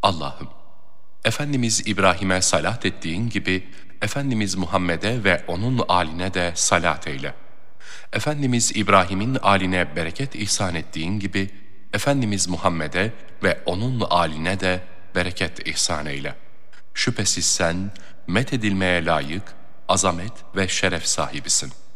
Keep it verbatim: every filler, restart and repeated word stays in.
Allah'ım, Efendimiz İbrahim'e salat ettiğin gibi, Efendimiz Muhammed'e ve onun âline de salat eyle. Efendimiz İbrahim'in âline bereket ihsan ettiğin gibi, Efendimiz Muhammed'e ve onun âline de bereket ihsan eyle. Şüphesiz sen, methedilmeye layık, azamet ve şeref sahibisin.